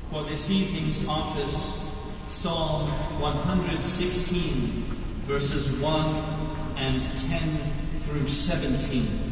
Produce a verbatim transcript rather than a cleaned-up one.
For this evening's office, Psalm one hundred sixteen, verses one and ten through seventeen.